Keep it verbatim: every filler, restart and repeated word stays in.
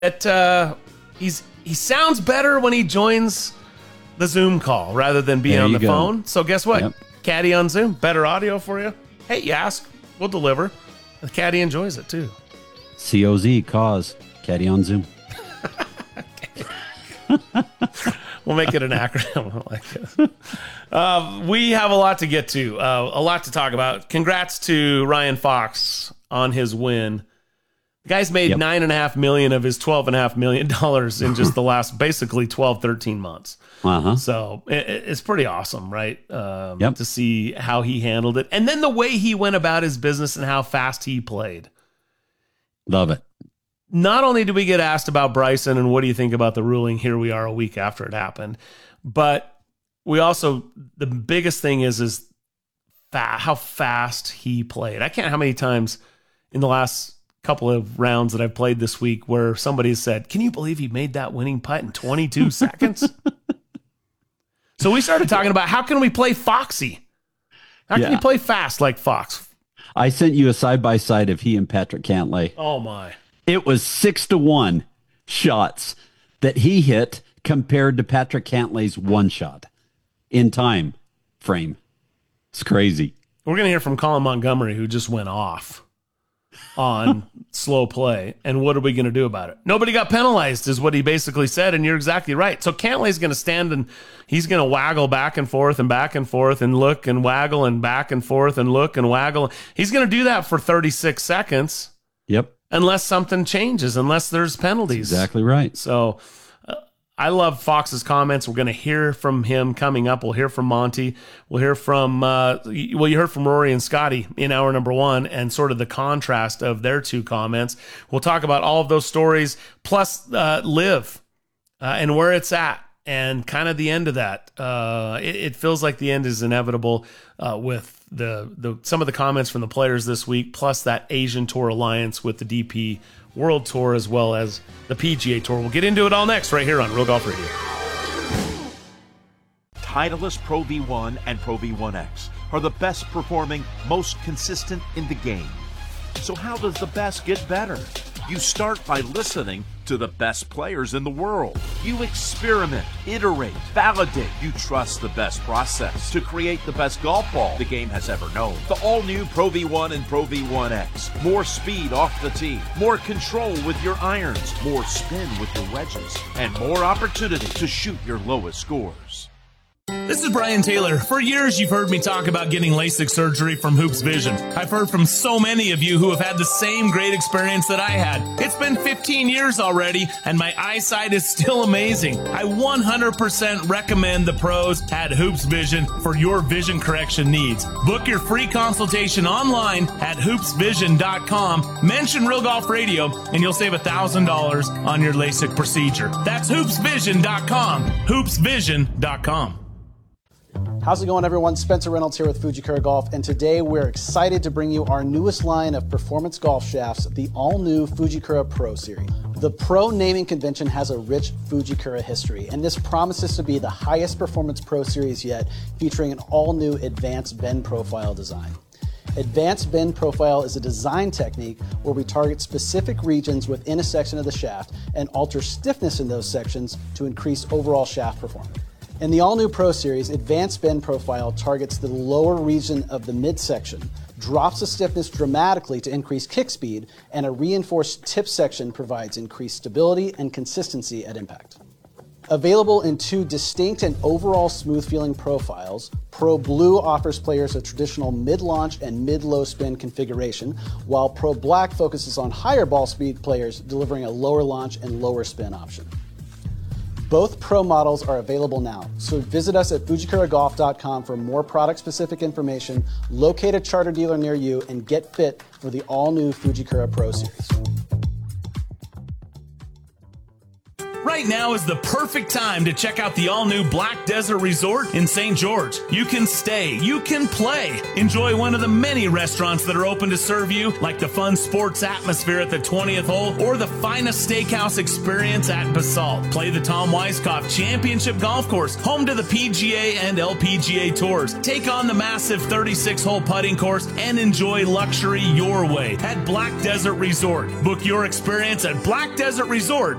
It, uh, he's he sounds better when he joins the Zoom call rather than being There on you the go. phone. So guess what? Yep. Caddy on Zoom, better audio for you. Hey, you ask, we'll deliver. The Caddy enjoys it too. C O Z, cause, Caddy on Zoom. We'll make it an acronym. I like it. Uh, we have a lot to get to, uh, a lot to talk about. Congrats to Ryan Fox on his win. The guy's made Yep. nine and a half million of his twelve and a half million dollars in just the last basically twelve, thirteen months. Uh-huh. So it, it's pretty awesome, right? Um, Yep. To see how he handled it. And then the way he went about his business and how fast he played. Love it. Not only do we get asked about Bryson and what do you think about the ruling, here we are a week after it happened, but we also, the biggest thing is, is fa- how fast he played. I can't how many times in the last couple of rounds that I've played this week where somebody has said, can you believe he made that winning putt in twenty-two seconds? So we started talking about how can we play Foxy? How can Yeah. you play fast like Fox? I sent you a side-by-side of he and Patrick Cantlay. Oh my. It was six to one shots that he hit compared to Patrick Cantlay's one shot in time frame. It's crazy. We're going to hear from Colin Montgomery, who just went off on slow play. And what are we going to do about it? Nobody got penalized is what he basically said. And you're exactly right. So Cantlay's going to stand and he's going to waggle back and forth and back and forth and look and waggle and back and forth and look and waggle. He's going to do that for thirty-six seconds. Yep. Unless something changes, unless there's penalties. Exactly right. So uh, I love Fox's comments. We're going to hear from him coming up. We'll hear from Monty. We'll hear from, uh, well, you heard from Rory and Scotty in hour number one and sort of the contrast of their two comments. We'll talk about all of those stories, plus uh, Live uh, and where it's at and kind of the end of that. Uh, it, it feels like the end is inevitable uh, with the the some of the comments from the players this week, plus that Asian Tour alliance with the D P World Tour as well as the P G A Tour. We'll get into it all next right here on Real Golf Radio. Titleist Pro V one and Pro V one X are the best performing, most consistent in the game. So how does the best get better? You start by listening to the best players in the world. You experiment, iterate, validate. You trust the best process to create the best golf ball the game has ever known. The all-new Pro V one and Pro V one X. More speed off the tee, more control with your irons, more spin with your wedges, and more opportunity to shoot your lowest scores. This is Brian Taylor. For years, you've heard me talk about getting LASIK surgery from Hoops Vision. I've heard from so many of you who have had the same great experience that I had. It's been fifteen years already, and my eyesight is still amazing. I one hundred percent recommend the pros at Hoops Vision for your vision correction needs. Book your free consultation online at hoops vision dot com. Mention Real Golf Radio, and you'll save one thousand dollars on your LASIK procedure. That's hoops vision dot com. hoops vision dot com. How's it going, everyone? Spencer Reynolds here with Fujikura Golf, and today we're excited to bring you our newest line of performance golf shafts, the all-new Fujikura Pro Series. The Pro naming convention has a rich Fujikura history, and this promises to be the highest performance Pro Series yet, featuring an all-new advanced bend profile design. Advanced bend profile is a design technique where we target specific regions within a section of the shaft and alter stiffness in those sections to increase overall shaft performance. In the all-new Pro Series, Advanced Bend Profile targets the lower region of the midsection, drops the stiffness dramatically to increase kick speed, and a reinforced tip section provides increased stability and consistency at impact. Available in two distinct and overall smooth-feeling profiles, Pro Blue offers players a traditional mid-launch and mid-low spin configuration, while Pro Black focuses on higher ball speed players, delivering a lower launch and lower spin option. Both Pro models are available now, so visit us at fujikura golf dot com for more product-specific information, locate a charter dealer near you, and get fit for the all-new Fujikura Pro Series. Right now is the perfect time to check out the all-new Black Desert Resort in Saint George. You can stay, you can play. Enjoy one of the many restaurants that are open to serve you, like the fun sports atmosphere at the twentieth hole or the finest steakhouse experience at Basalt. Play the Tom Weiskopf Championship Golf Course, home to the P G A and L P G A Tours. Take on the massive thirty-six hole putting course and enjoy luxury your way at Black Desert Resort. Book your experience at black desert resort